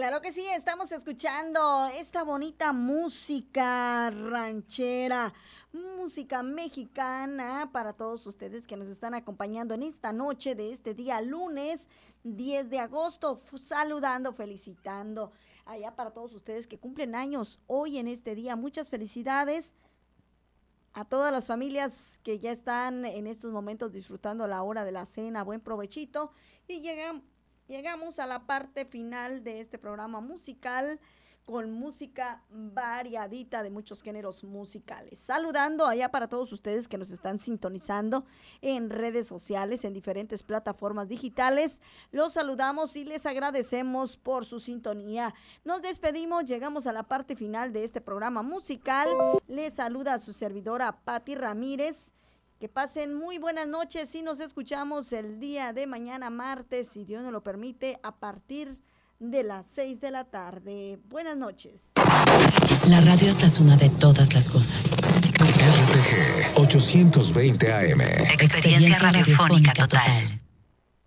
Claro que sí, estamos escuchando esta bonita música ranchera, música mexicana para todos ustedes que nos están acompañando en esta noche de este día lunes 10 de agosto, saludando, felicitando allá para todos ustedes que cumplen años hoy en este día. Muchas felicidades a todas las familias que ya están en estos momentos disfrutando la hora de la cena. Buen provechito y llegamos a la parte final de este programa musical con música variadita de muchos géneros musicales. Saludando allá para todos ustedes que nos están sintonizando en redes sociales, en diferentes plataformas digitales. Los saludamos y les agradecemos por su sintonía. Nos despedimos, llegamos a la parte final de este programa musical. Les saluda a su servidora Patti Ramírez. Que pasen muy buenas noches y nos escuchamos el día de mañana martes, si Dios nos lo permite, a partir de las 6 de la tarde. Buenas noches. La radio es la suma de todas las cosas. RTG 820 AM. Experiencia radiofónica total.